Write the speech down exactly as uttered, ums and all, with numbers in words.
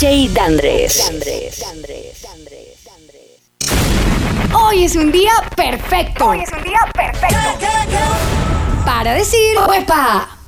J Dandres. Hoy es un día perfecto. Hoy es un día perfecto para decir ¡Uepa!